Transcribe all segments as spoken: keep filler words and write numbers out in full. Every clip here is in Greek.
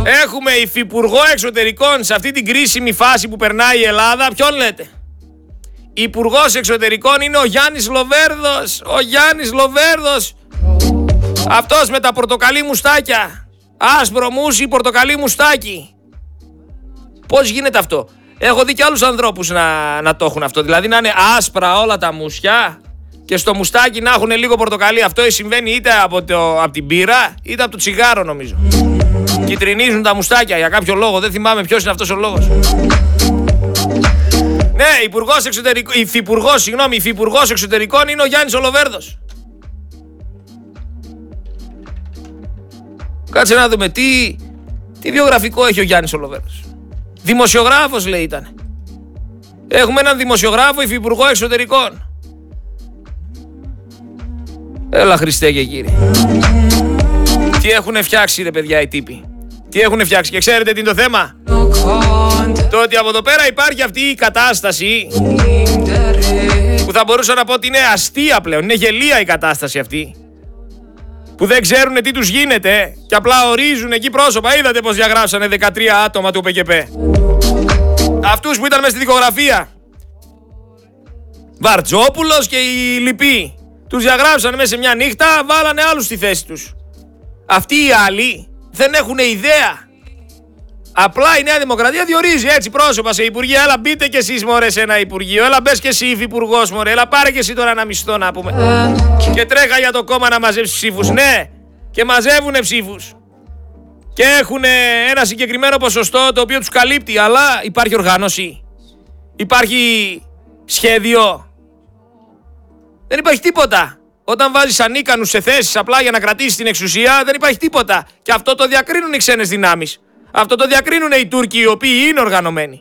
Έχουμε υφυπουργό εξωτερικών σε αυτή την κρίσιμη φάση που περνάει η Ελλάδα. Ποιον λέτε? Υπουργός εξωτερικών είναι ο Γιάννης Λοβέρδος. Ο Γιάννης Λοβέρδος. Αυτός με τα πορτοκαλί μουστάκια. Άσπρο μουσι, πορτοκαλί μουστάκι. Πώς γίνεται αυτό? Έχω δει και άλλους ανθρώπους να, να το έχουν αυτό. Δηλαδή να είναι άσπρα όλα τα μουσια και στο μουστάκι να έχουν λίγο πορτοκαλί. Αυτό συμβαίνει είτε από, το, από την μπύρα είτε από το τσιγάρο, νομίζω. Κιτρινίζουν τα μουστάκια για κάποιο λόγο. Δεν θυμάμαι ποιος είναι αυτός ο λόγος. Ναι, υπουργός εξωτερικών, υφυπουργός, συγγνώμη, υφυπουργός εξωτερικών είναι ο Γιάννης ο Λοβέρδος. Κάτσε να δούμε τι, τι βιογραφικό έχει ο Γιάννης ο Λοβέρδος. Δημοσιογράφος λέει ήταν. Έχουμε έναν δημοσιογράφο υφυπουργό εξωτερικών. Έλα Χριστέ και Κύριε. Τι έχουνε φτιάξει ρε παιδιά οι τύποι. Τι έχουνε φτιάξει και ξέρετε τι είναι το θέμα? Το ότι από εδώ πέρα υπάρχει αυτή η κατάσταση που θα μπορούσα να πω ότι είναι αστεία πλέον. Είναι γελία η κατάσταση αυτή. Που δεν ξέρουν τι τους γίνεται και απλά ορίζουν εκεί πρόσωπα. Είδατε πως διαγράψανε δεκατρία άτομα του ΠΚΠ. Αυτούς που ήταν μέσα στη δικογραφία. Βαρτζόπουλος και οι λοιποί. Τους διαγράψανε μέσα σε μια νύχτα, βάλανε άλλους στη θέση τους. Αυτοί οι άλλοι δεν έχουν ιδέα. Απλά η Νέα Δημοκρατία διορίζει έτσι πρόσωπα σε υπουργεία. Έλα μπείτε κι εσείς μωρέ σε ένα υπουργείο. Έλα μπες κι εσύ υφυπουργός μωρέ. Έλα πάρε κι εσύ τώρα ένα μισθό να πούμε. Και τρέχα για το κόμμα να μαζέψει ψήφους. Ναι, και μαζεύουνε ψήφους. Και έχουν ένα συγκεκριμένο ποσοστό το οποίο τους καλύπτει. Αλλά υπάρχει οργάνωση. Υπάρχει σχέδιο. Δεν υπάρχει τίποτα. Όταν βάζεις ανίκανους σε θέσεις απλά για να κρατήσεις την εξουσία, δεν υπάρχει τίποτα. Και αυτό το διακρίνουν οι ξένες δυνάμεις. Αυτό το διακρίνουν οι Τούρκοι, οι οποίοι είναι οργανωμένοι.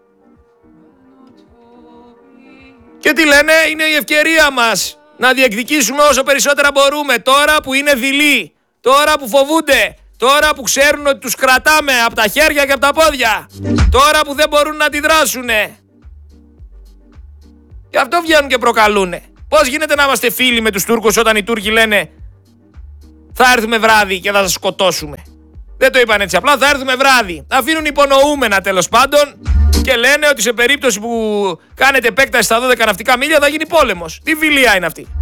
Και τι λένε? Είναι η ευκαιρία μας να διεκδικήσουμε όσο περισσότερα μπορούμε. Τώρα που είναι δειλοί, τώρα που φοβούνται, τώρα που ξέρουν ότι τους κρατάμε από τα χέρια και από τα πόδια, τώρα που δεν μπορούν να αντιδράσουνε. Γι' αυτό βγαίνουν και προκαλούνε. Πώς γίνεται να είμαστε φίλοι με τους Τούρκους όταν οι Τούρκοι λένε θα έρθουμε βράδυ και θα σας σκοτώσουμε? Δεν το είπαν έτσι απλά, θα έρθουμε βράδυ. Αφήνουν υπονοούμενα τέλος πάντων και λένε ότι σε περίπτωση που κάνετε επέκταση στα δώδεκα ναυτικά μίλια θα γίνει πόλεμος. Τι φιλία είναι αυτή?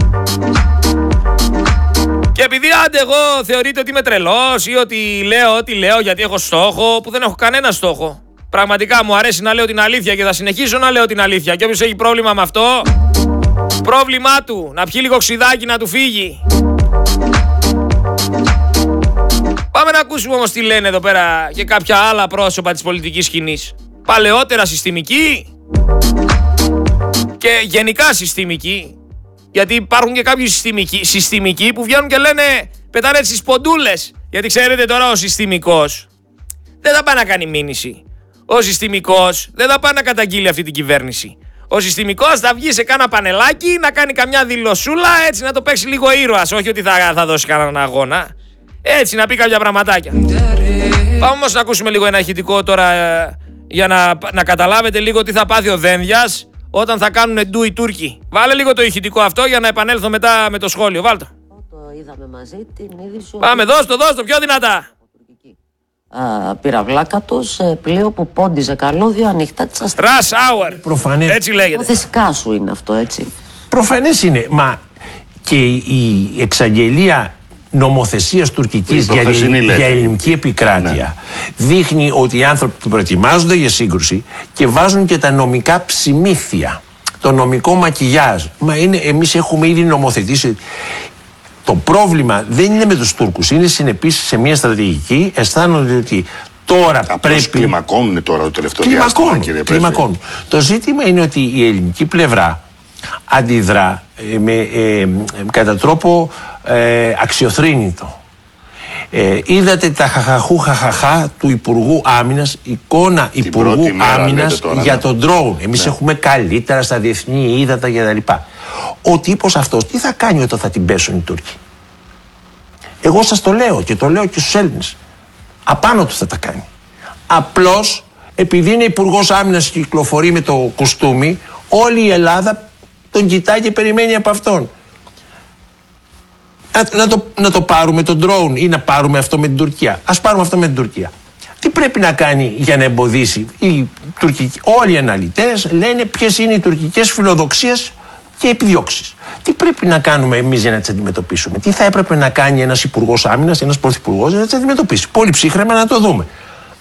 Και επειδή άντε εγώ θεωρείτε ότι είμαι τρελός ή ότι λέω ό,τι λέω γιατί έχω στόχο, που δεν έχω κανένα στόχο. Πραγματικά μου αρέσει να λέω την αλήθεια και θα συνεχίσω να λέω την αλήθεια. Και όποιος έχει πρόβλημα με αυτό, πρόβλημά του, να πιει λίγο ξιδάκι να του φύγει. Πάμε να ακούσουμε όμως τι λένε εδώ πέρα και κάποια άλλα πρόσωπα της πολιτικής σκηνής. Παλαιότερα συστημικοί και γενικά συστημικοί. Γιατί υπάρχουν και κάποιοι συστημικοί, συστημικοί που βγαίνουν και λένε πετάνε τις ποντούλες. Γιατί ξέρετε τώρα ο συστημικός δεν θα πάει να κάνει μήνυση. Ο συστημικός δεν θα πάει να καταγγείλει αυτή την κυβέρνηση. Ο συστημικός θα βγει σε κάνα πανελάκι να κάνει καμιά δηλωσούλα έτσι να το παίξει λίγο ήρωας. Όχι ότι θα, θα δώσει κανέναν αγώνα. Έτσι να πει κάποια πραγματάκια. Πάμε όμως να ακούσουμε λίγο ένα ηχητικό τώρα ε, για να, να καταλάβετε λίγο τι θα πάθει ο Δένδιας όταν θα κάνουν ντου οι Τούρκοι. Βάλε λίγο το ηχητικό αυτό για να επανέλθω μετά με το σχόλιο. Βάλτε. Το είδαμε μαζί την είδηση. Πάμε, δώσ' το, δώσ' το πιο δυνατά. Πυραυλάκατος, πλοίο που πόντιζε καλώδιο ανοιχτά της Rush αστυνομίας. hour. Προφανές. Έτσι λέγεται. Θεσικά σου είναι αυτό, έτσι. Προφανές είναι. Μα και η εξαγγελία νομοθεσίας τουρκικής για, για ελληνική επικράτεια ναι. δείχνει ότι οι άνθρωποι προετοιμάζονται για σύγκρουση και βάζουν και τα νομικά ψημίθια, το νομικό μακιγιάζ. Μα είναι, εμείς έχουμε ήδη νομοθετήσει. Το πρόβλημα δεν είναι με τους Τούρκους, είναι συνεπής σε μια στρατηγική. Αισθάνονται ότι τώρα απλώς πρέπει. Κλιμακώνουν τώρα το τελευταίο κλιμακώνουν, διάστημα, κύριε κλιμακώνουν. Το ζήτημα είναι ότι η ελληνική πλευρά αντιδρά ε, με, ε, ε, κατά τρόπο ε, αξιοθρήνητο. Ε, είδατε τα χαχαχού χαχαχά του Υπουργού Άμυνας, εικόνα την Υπουργού Άμυνας τώρα, για ναι. τον ντρόουν. Εμείς ναι. έχουμε καλύτερα στα διεθνή ύδατα κτλ. Ο τύπος αυτός τι θα κάνει όταν θα την πέσουν οι Τούρκοι? Εγώ σας το λέω και το λέω και στους Έλληνες. Απάνω του θα τα κάνει. Απλώς επειδή είναι Υπουργός Άμυνας και κυκλοφορεί με το κουστούμι, όλη η Ελλάδα τον κοιτάει και περιμένει από αυτόν. Να, να, το, να το πάρουμε τον drone ή να πάρουμε αυτό με την Τουρκία. Ας πάρουμε αυτό με την Τουρκία. Τι πρέπει να κάνει για να εμποδίσει η τουρκική? Όλοι οι αναλυτές λένε ποιες είναι οι τουρκικές φιλοδοξίες και επιδιώξεις. Τι πρέπει να κάνουμε εμείς για να τις αντιμετωπίσουμε? Τι θα έπρεπε να κάνει ένας υπουργός άμυνας, ένας πρωθυπουργός για να τις αντιμετωπίσει? Πολύ ψύχρεμα να το δούμε.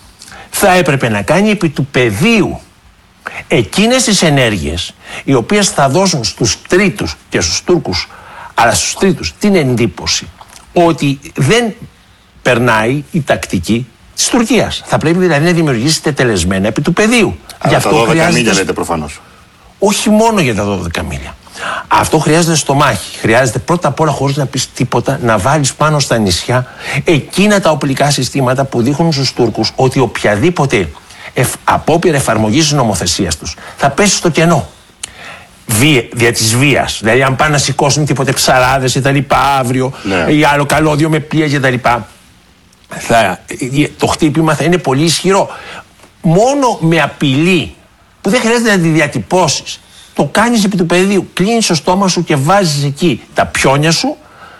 Θα έπρεπε να κάνει επί του πεδίου εκείνες τις ενέργειες οι οποίες θα δώσουν στους τρίτους και στους Τούρκους, αλλά στους τρίτους την εντύπωση ότι δεν περνάει η τακτική της Τουρκίας. Θα πρέπει δηλαδή να δημιουργήσει τετελεσμένα επί του πεδίου. Αλλά για τα αυτό δώδεκα μίλια λέτε προφανώς. Όχι μόνο για τα δώδεκα μίλια. Αυτό χρειάζεται στομάχι. Χρειάζεται πρώτα απ' όλα, χωρίς να πεις τίποτα, να βάλεις πάνω στα νησιά εκείνα τα οπλικά συστήματα που δείχνουν στους Τούρκους ότι οποιαδήποτε εφ, απόπειρα εφαρμογής της νομοθεσίας τους θα πέσει στο κενό. Βία, δια της βίας. Δηλαδή, αν πάνε να σηκώσουν τίποτε ψαράδες ή τα λοιπά αύριο, ναι, ή άλλο καλώδιο με πλοία και τα λοιπά, θα, το χτύπημα θα είναι πολύ ισχυρό. Μόνο με απειλή που δεν χρειάζεται να τη διατυπώσεις, το κάνεις επί του πεδίου. Κλείνεις το στόμα σου και βάζεις εκεί τα πιόνια σου,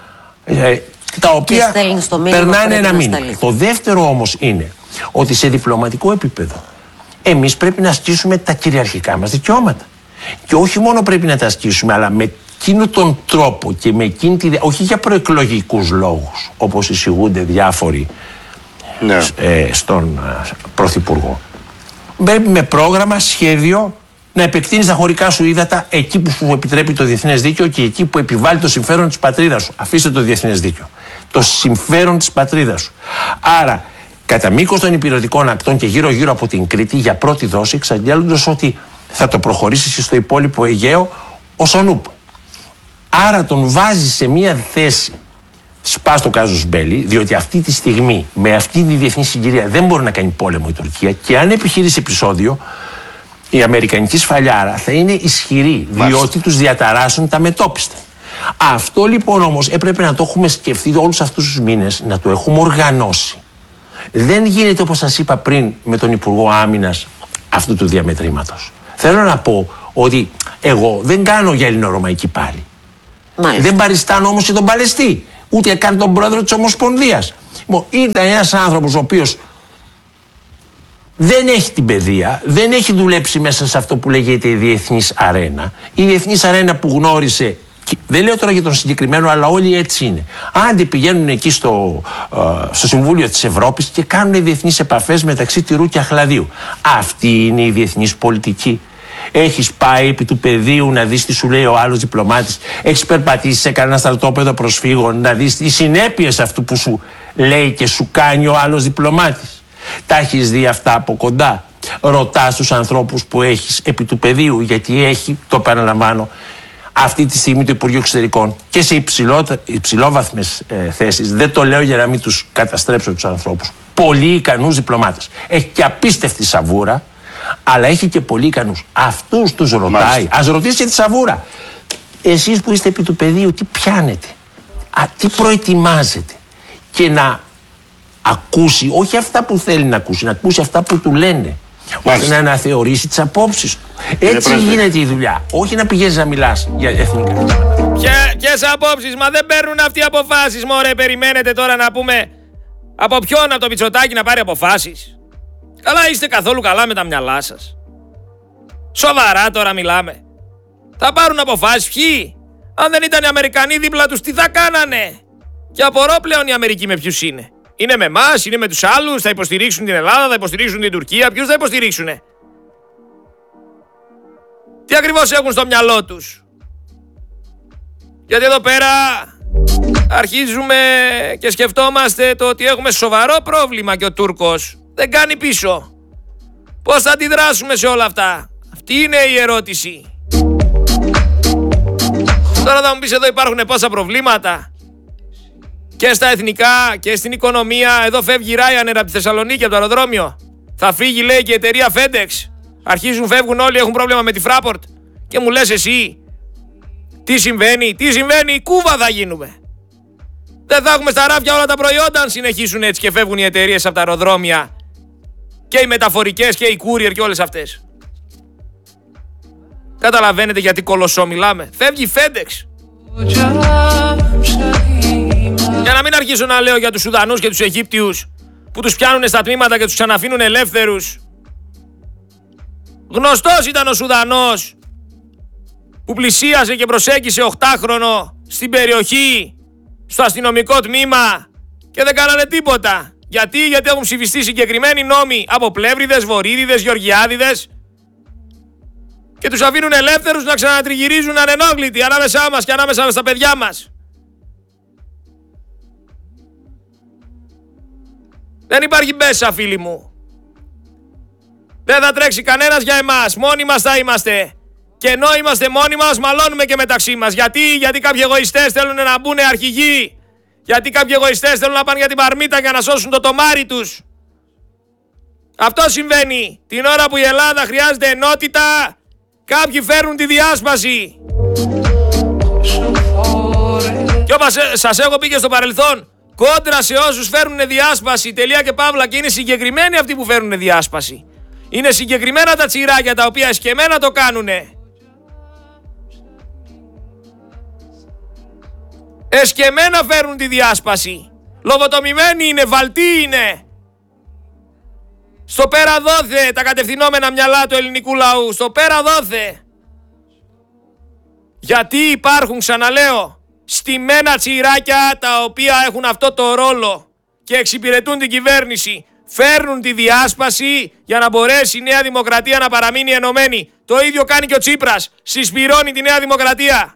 ε, τα οποία περνάνε ένα μήνα. Το δεύτερο όμως είναι ότι σε διπλωματικό επίπεδο εμείς πρέπει να ασκήσουμε τα κυριαρχικά μας δικαιώματα. Και όχι μόνο πρέπει να τα ασκήσουμε, αλλά με εκείνο τον τρόπο και με εκείνη τη... όχι για προεκλογικούς λόγους, όπως εισηγούνται διάφοροι, ναι, ε, στον ε, Πρωθυπουργό. Πρέπει με πρόγραμμα, σχέδιο να επεκτείνεις τα χωρικά σου ύδατα εκεί που σου επιτρέπει το διεθνές δίκαιο και εκεί που επιβάλλει το συμφέρον της πατρίδας σου. Αφήστε το διεθνές δίκαιο. Το συμφέρον της πατρίδας σου. Άρα, κατά μήκος των υπηρετικών ακτών και γύρω-γύρω από την Κρήτη, για πρώτη δόση, εξαγγέλλοντας ότι θα το προχωρήσεις στο υπόλοιπο Αιγαίο ως ο νουπ. Άρα τον βάζεις σε μια θέση σπάς το κάζους μπέλι, διότι αυτή τη στιγμή με αυτή τη διεθνή συγκυρία δεν μπορεί να κάνει πόλεμο η Τουρκία, και αν επιχειρήσει επεισόδιο, η αμερικανική σφαλιάρα θα είναι ισχυρή, διότι τους διαταράσσουν τα μετόπιστα. Αυτό λοιπόν όμως έπρεπε να το έχουμε σκεφτεί όλους αυτούς τους μήνες, να το έχουμε οργανώσει. Δεν γίνεται, όπως σας είπα πριν, με τον Υπουργό Άμυνας αυτού του διαμετρήματος. Θέλω να πω ότι εγώ δεν κάνω για ελληνορωμαϊκή πάλι. Μάλιστα. Δεν παριστάνω όμως και τον Παλαιστή, ούτε καν τον πρόεδρο της Ομοσπονδίας. Ήταν ένας άνθρωπος ο οποίος δεν έχει την παιδεία, δεν έχει δουλέψει μέσα σε αυτό που λέγεται η διεθνής αρένα. Η διεθνής αρένα που γνώρισε, δεν λέω τώρα για τον συγκεκριμένο, αλλά όλοι έτσι είναι. Άντε πηγαίνουν εκεί στο, στο Συμβούλιο της Ευρώπης και κάνουν διεθνείς επαφές μεταξύ τυρού και αχλαδίου. Αυτή είναι η διεθνής πολιτική. Έχεις πάει επί του πεδίου να δεις τι σου λέει ο άλλος διπλωμάτης. Έχεις περπατήσει σε κανένα στρατόπεδο προσφύγων να δεις τις συνέπειες αυτού που σου λέει και σου κάνει ο άλλος διπλωμάτης. Τα έχεις δει αυτά από κοντά? Ρωτάς τους ανθρώπους που έχεις επί του πεδίου, γιατί έχει, το παραλαμβάνω, αυτή τη στιγμή το Υπουργείο Εξωτερικών και σε υψηλό, υψηλόβαθμες ε, θέσεις, δεν το λέω για να μην τους καταστρέψω τους ανθρώπους, πολύ ικανούς διπλωμάτες. Έχει και απίστευτη σαβούρα, αλλά έχει και πολύ ικανούς. Αυτούς τους ρωτάει. Μάλιστα. Ας ρωτήσει και τη σαβούρα. Εσείς που είστε επί του πεδίου, τι πιάνετε, α, τι προετοιμάζετε, και να ακούσει όχι αυτά που θέλει να ακούσει, να ακούσει αυτά που του λένε. Όχι να αναθεωρήσει τις απόψεις του. Έτσι είναι γίνεται η δουλειά. Όχι να πηγαίνεις να μιλάς για εθνικά. Ποιες απόψεις? Μα δεν παίρνουν αυτοί οι αποφάσεις. Μωρέ, περιμένετε τώρα να πούμε από ποιον, από το Μητσοτάκη, να πάρει αποφάσεις? Καλά, είστε καθόλου καλά με τα μυαλά σας? Σοβαρά τώρα μιλάμε? Θα πάρουν αποφάσεις ποιοι? Αν δεν ήταν οι Αμερικανοί δίπλα τους, τι θα κάνανε? Και απορώ πλέον η Αμερική με ποιους είναι. Είναι με εμάς, είναι με τους άλλους, θα υποστηρίξουν την Ελλάδα, θα υποστηρίξουν την Τουρκία, ποιους θα υποστηρίξουνε? Τι ακριβώς έχουν στο μυαλό τους? Γιατί εδώ πέρα αρχίζουμε και σκεφτόμαστε το ότι έχουμε σοβαρό πρόβλημα και ο Τούρκος δεν κάνει πίσω. Πώς θα αντιδράσουμε σε όλα αυτά? Αυτή είναι η ερώτηση. Τώρα θα μου πεις, εδώ υπάρχουν πόσα προβλήματα και στα εθνικά και στην οικονομία. Εδώ φεύγει η Ryanair από τη Θεσσαλονίκη, από το αεροδρόμιο. Θα φύγει, λέει, και η εταιρεία FedEx. Αρχίζουν, φεύγουν όλοι, έχουν πρόβλημα με τη Fraport. Και μου λες εσύ, τι συμβαίνει, τι συμβαίνει, Κούβα θα γίνουμε. Δεν θα έχουμε στα ράφια όλα τα προϊόντα αν συνεχίσουν έτσι και φεύγουν οι εταιρείες από τα αεροδρόμια και οι μεταφορικές και οι courier και όλες αυτές. Καταλαβαίνετε γιατί κολοσσό μιλάμε? Φεύγει η FedEx. Για να μην αρχίσω να λέω για τους Σουδανούς και τους Αιγύπτιους που τους πιάνουν στα τμήματα και τους ξαναφήνουν ελεύθερους. Γνωστός ήταν ο Σουδανός που πλησίασε και προσέγγισε οχτάχρονο στην περιοχή, στο αστυνομικό τμήμα και δεν κάνανε τίποτα. Γιατί, γιατί έχουν ψηφιστεί συγκεκριμένοι νόμοι από Πλεύριδες, Βορίδιδες, Γεωργιάδιδες και τους αφήνουν ελεύθερους να ξανατριγυρίζουν ανενόχλητοι ανάμεσά μας και ανάμεσα στα παιδιά μας. Δεν υπάρχει μπέσα, φίλοι μου. Δεν θα τρέξει κανένας για εμάς. Μόνοι μας θα είμαστε. Και ενώ είμαστε μόνοι μας, μαλώνουμε και μεταξύ μας. Γιατί, γιατί κάποιοι εγωιστές θέλουν να μπουν αρχηγοί. Γιατί κάποιοι εγωιστές θέλουν να πάνε για την παρμίτα για να σώσουν το τομάρι τους. Αυτό συμβαίνει. Την ώρα που η Ελλάδα χρειάζεται ενότητα, κάποιοι φέρνουν τη διάσπαση. Και όπως σας έχω πει και στο παρελθόν, κόντρα σε όσους φέρνουν διάσπαση, τελεία και παύλα, και είναι συγκεκριμένοι αυτοί που φέρνουν διάσπαση. Είναι συγκεκριμένα τα τσιράκια τα οποία εσκεμμένα το κάνουνε. Εσκεμμένα φέρνουν τη διάσπαση. Λοβοτομημένοι είναι, βαλτοί είναι. Στο πέρα δόθε τα κατευθυνόμενα μυαλά του ελληνικού λαού. Στο πέρα δόθε. Γιατί υπάρχουν, ξαναλέω, στημένα τσιράκια τα οποία έχουν αυτό το ρόλο και εξυπηρετούν την κυβέρνηση. Φέρνουν τη διάσπαση για να μπορέσει η Νέα Δημοκρατία να παραμείνει ενωμένη. Το ίδιο κάνει και ο Τσίπρας. Συσπυρώνει τη Νέα Δημοκρατία.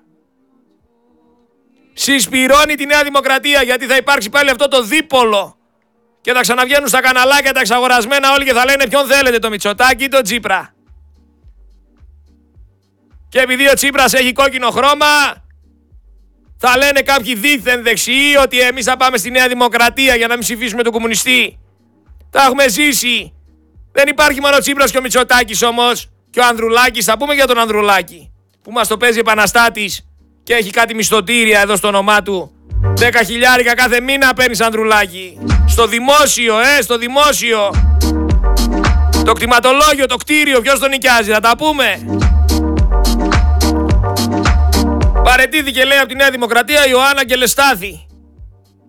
Συσπυρώνει τη Νέα Δημοκρατία γιατί θα υπάρξει πάλι αυτό το δίπολο. Και θα ξαναβγαίνουν στα καναλάκια τα εξαγορασμένα όλοι και θα λένε ποιον θέλετε, το Μητσοτάκη ή το Τσίπρα. Και επειδή ο Τσίπρας έχει κόκκινο χρώμα, θα λένε κάποιοι δίθεν δεξιοί ότι εμείς θα πάμε στη Νέα Δημοκρατία για να μην ψηφίσουμε τον κομμουνιστή. Τα έχουμε ζήσει. Δεν υπάρχει μόνο ο Τσίπρας και ο Μητσοτάκης όμως. Και ο Ανδρουλάκης, θα πούμε για τον Ανδρουλάκη, που μας το παίζει επαναστάτης και έχει κάτι μισθωτήρια εδώ στο όνομά του. Δέκα χιλιάρικα κάθε μήνα παίρνεις, Ανδρουλάκη. Στο δημόσιο, ε, στο δημόσιο. Το κτηματολόγιο, το κτίριο, ποιος το νοικιάζει, θα τα πούμε. Παραιτήθηκε, λέει, από τη Νέα Δημοκρατία η Ιωάννα Γκελεστάθη.